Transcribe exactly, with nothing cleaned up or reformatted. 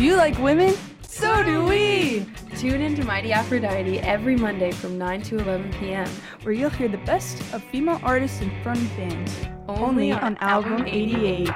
Do you like women? So do we! Tune in to Mighty Aphrodite every Monday from nine to eleven p.m. where you'll hear the best of female artists and front bands. Only, Only on, on Album eighty-eight.